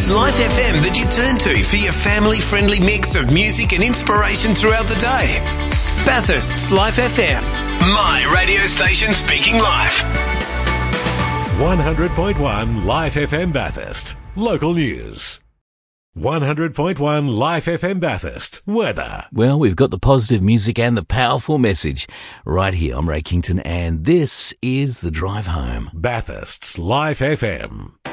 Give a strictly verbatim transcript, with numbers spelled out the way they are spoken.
It's Life F M that you turn to for your family-friendly mix of music and inspiration throughout the day. Bathurst's Life F M, my radio station speaking life. one hundred point one Life F M Bathurst. Local news. one hundred point one Life F M Bathurst. Weather. Well, we've got the positive music and the powerful message right here. I'm Ray Kington, and this is The Drive Home. Bathurst's Life F M.